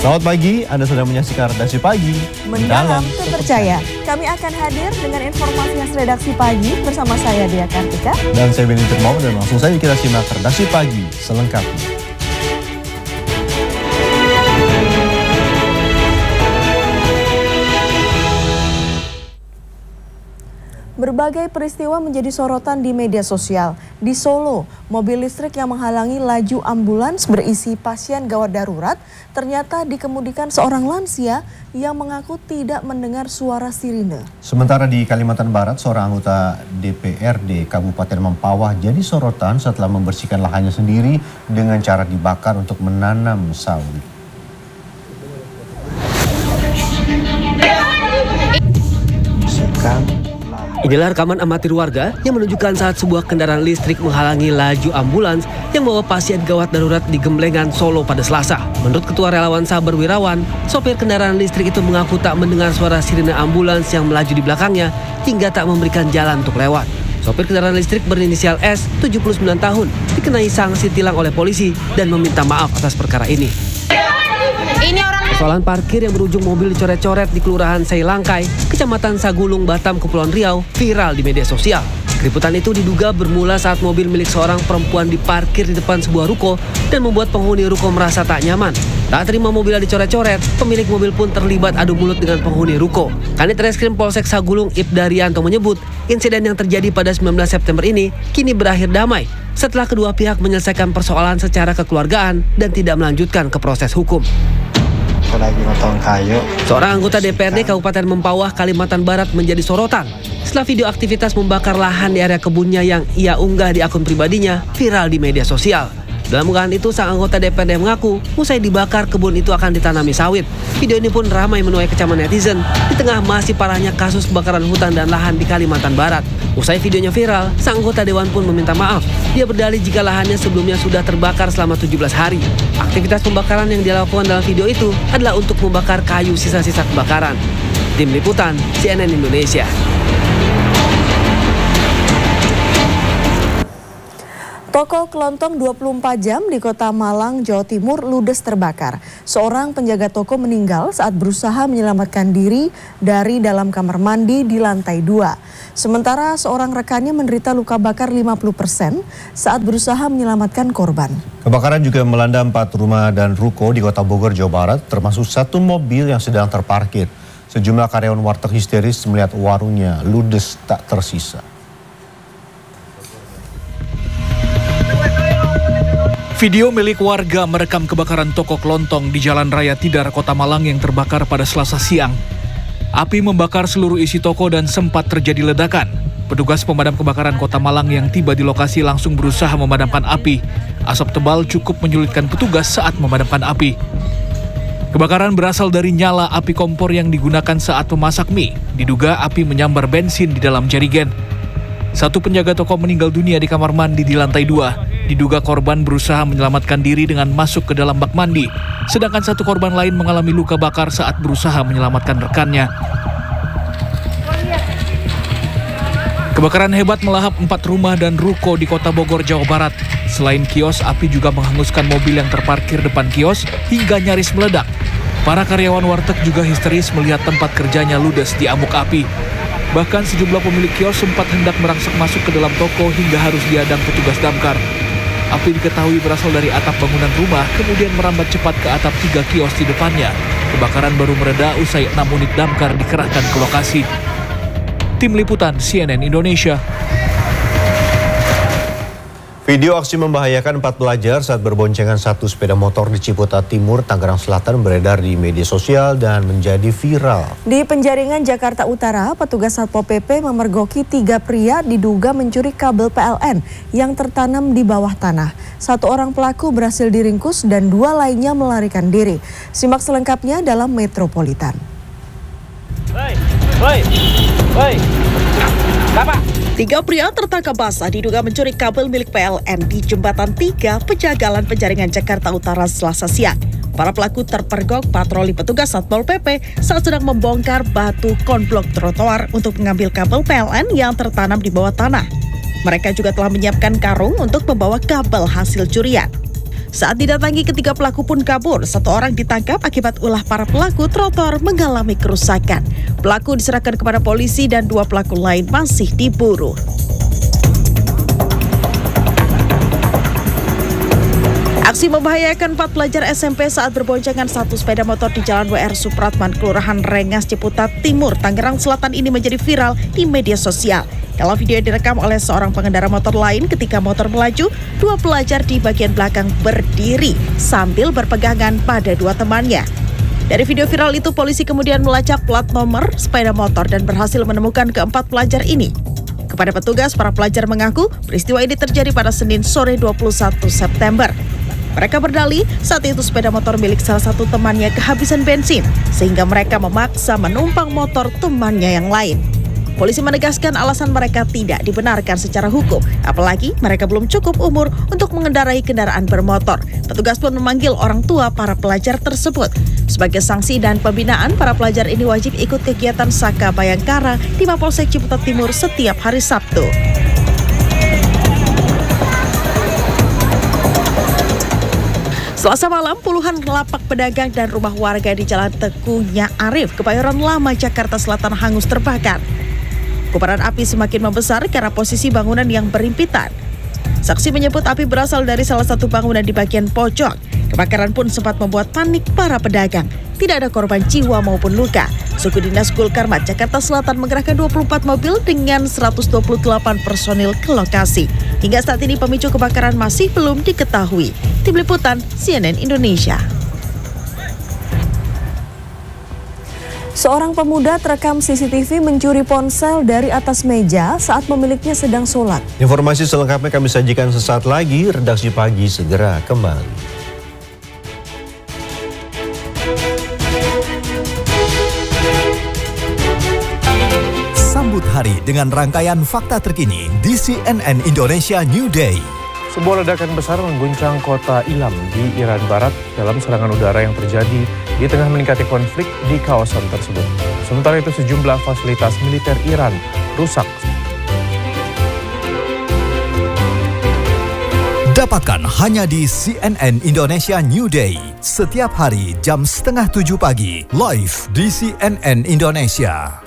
Selamat pagi, Anda sedang menyaksikan Redaksi Pagi. Mendalam terpercaya. Kami akan hadir dengan informasi khas Redaksi Pagi bersama saya Dea Kartika. Dan saya Benny Firmawan, dan langsung saja kita simak Redaksi Pagi selengkapnya. Berbagai peristiwa menjadi sorotan di media sosial. Di Solo, mobil listrik yang menghalangi laju ambulans berisi pasien gawat darurat ternyata dikemudikan seorang lansia yang mengaku tidak mendengar suara sirine. Sementara di Kalimantan Barat, seorang anggota DPRD Kabupaten Mempawah jadi sorotan setelah membersihkan lahannya sendiri dengan cara dibakar untuk menanam sawit. Inilah rekaman amatir warga yang menunjukkan saat sebuah kendaraan listrik menghalangi laju ambulans yang membawa pasien gawat darurat di Gemblengan, Solo pada Selasa. Menurut Ketua Relawan Sabar Wirawan, sopir kendaraan listrik itu mengaku tak mendengar suara sirine ambulans yang melaju di belakangnya hingga tak memberikan jalan untuk lewat. Sopir kendaraan listrik berinisial S, 79 tahun, dikenai sanksi tilang oleh polisi dan meminta maaf atas perkara ini. Persoalan parkir yang berujung mobil dicoret-coret di Kelurahan Seilangkai, Kecamatan Sagulung, Batam, Kepulauan Riau, viral di media sosial. Keributan itu diduga bermula saat mobil milik seorang perempuan diparkir di depan sebuah ruko dan membuat penghuni ruko merasa tak nyaman. Tak terima mobilnya dicoret-coret, pemilik mobil pun terlibat adu mulut dengan penghuni ruko. Kanit Reskrim Polsek Sagulung Ibda Rianto menyebut, insiden yang terjadi pada 19 September ini kini berakhir damai setelah kedua pihak menyelesaikan persoalan secara kekeluargaan dan tidak melanjutkan ke proses hukum. Lagi motong kayu. Seorang anggota DPRD Kabupaten Mempawah, Kalimantan Barat menjadi sorotan setelah video aktivitas membakar lahan di area kebunnya yang ia unggah di akun pribadinya viral di media sosial. Dalam unggahan itu, sang anggota DPRD mengaku usai dibakar kebun itu akan ditanami sawit. Video ini pun ramai menuai kecaman netizen di tengah masih parahnya kasus kebakaran hutan dan lahan di Kalimantan Barat. Usai videonya viral, sang anggota dewan pun meminta maaf. Dia berdalih jika lahannya sebelumnya sudah terbakar selama 17 hari. Aktivitas pembakaran yang dilakukan dalam video itu adalah untuk membakar kayu sisa-sisa kebakaran. Tim Liputan, CNN Indonesia. Toko kelontong 24 jam di Kota Malang, Jawa Timur ludes terbakar. Seorang penjaga toko meninggal saat berusaha menyelamatkan diri dari dalam kamar mandi di lantai 2. Sementara seorang rekannya menderita luka bakar 50% saat berusaha menyelamatkan korban. Kebakaran juga melanda 4 rumah dan ruko di Kota Bogor, Jawa Barat, termasuk satu mobil yang sedang terparkir. Sejumlah karyawan warteg histeris melihat warungnya ludes tak tersisa. Video milik warga merekam kebakaran toko kelontong di Jalan Raya Tidar, Kota Malang yang terbakar pada Selasa siang. Api membakar seluruh isi toko dan sempat terjadi ledakan. Petugas pemadam kebakaran Kota Malang yang tiba di lokasi langsung berusaha memadamkan api. Asap tebal cukup menyulitkan petugas saat memadamkan api. Kebakaran berasal dari nyala api kompor yang digunakan saat memasak mie. Diduga api menyambar bensin di dalam jerigen. Satu penjaga toko meninggal dunia di kamar mandi di lantai 2. Diduga korban berusaha menyelamatkan diri dengan masuk ke dalam bak mandi. Sedangkan satu korban lain mengalami luka bakar saat berusaha menyelamatkan rekannya. Kebakaran hebat melahap 4 rumah dan ruko di Kota Bogor, Jawa Barat. Selain kios, api juga menghanguskan mobil yang terparkir depan kios hingga nyaris meledak. Para karyawan warteg juga histeris melihat tempat kerjanya ludes di amuk api. Bahkan sejumlah pemilik kios sempat hendak merangsek masuk ke dalam toko hingga harus diadang petugas damkar. Api diketahui berasal dari atap bangunan rumah, kemudian merambat cepat ke atap 3 kios di depannya. Kebakaran baru mereda usai 6 unit damkar dikerahkan ke lokasi. Tim Liputan, CNN Indonesia. Video aksi membahayakan 4 pelajar saat berboncengan satu sepeda motor di Ciputat Timur, Tangerang Selatan beredar di media sosial dan menjadi viral. Di Penjaringan, Jakarta Utara, petugas Satpol PP memergoki 3 pria diduga mencuri kabel PLN yang tertanam di bawah tanah. 1 orang pelaku berhasil diringkus dan 2 lainnya melarikan diri. Simak selengkapnya dalam Metropolitan. Bapak. 3 pria tertangkap basah diduga mencuri kabel milik PLN di Jembatan 3, Pejagalan Penjaringan, Jakarta Utara, Selasa siang. Para pelaku terpergok patroli petugas Satpol PP saat sedang membongkar batu konblok trotoar untuk mengambil kabel PLN yang tertanam di bawah tanah. Mereka juga telah menyiapkan karung untuk membawa kabel hasil curian. Saat didatangi, ketiga pelaku pun kabur. Satu orang ditangkap akibat ulah para pelaku trotoar mengalami kerusakan. Pelaku diserahkan kepada polisi dan 2 pelaku lain masih diburu. Aksi membahayakan 4 pelajar SMP saat berboncengan satu sepeda motor di Jalan WR Supratman, Kelurahan Rengas, Ciputat Timur, Tangerang Selatan ini menjadi viral di media sosial. Dalam video yang direkam oleh seorang pengendara motor lain, ketika motor melaju, 2 pelajar di bagian belakang berdiri sambil berpegangan pada 2 temannya. Dari video viral itu, polisi kemudian melacak plat nomor sepeda motor dan berhasil menemukan keempat pelajar ini. Kepada petugas, para pelajar mengaku peristiwa ini terjadi pada Senin sore 21 September. Mereka berdalih saat itu sepeda motor milik salah satu temannya kehabisan bensin, sehingga mereka memaksa menumpang motor temannya yang lain. Polisi menegaskan alasan mereka tidak dibenarkan secara hukum, apalagi mereka belum cukup umur untuk mengendarai kendaraan bermotor. Petugas pun memanggil orang tua para pelajar tersebut. Sebagai sanksi dan pembinaan, para pelajar ini wajib ikut kegiatan Saka Bayangkara di Mapolsek Ciputat Timur setiap hari Sabtu. Selasa malam, puluhan lapak pedagang dan rumah warga di Jalan Tekunya Arif, Kebayoran Lama, Jakarta Selatan hangus terbakar. Kobaran api semakin membesar karena posisi bangunan yang berhimpitan. Saksi menyebut api berasal dari salah satu bangunan di bagian pojok. Kebakaran pun sempat membuat panik para pedagang. Tidak ada korban jiwa maupun luka. Suku Dinas Gulkarmat Jakarta Selatan mengerahkan 24 mobil dengan 128 personil ke lokasi. Hingga saat ini pemicu kebakaran masih belum diketahui. Tim Liputan CNN Indonesia. Seorang pemuda terekam CCTV mencuri ponsel dari atas meja saat pemiliknya sedang sholat. Informasi selengkapnya kami sajikan sesaat lagi. Redaksi Pagi segera kembali. Sambut hari dengan rangkaian fakta terkini di CNN Indonesia New Day. Sebuah ledakan besar mengguncang kota Ilam di Iran Barat dalam serangan udara yang terjadi di tengah meningkatnya konflik di kawasan tersebut. Sementara itu sejumlah fasilitas militer Iran rusak. Dapatkan hanya di CNN Indonesia New Day. Setiap hari jam 6:30 pagi, live di CNN Indonesia.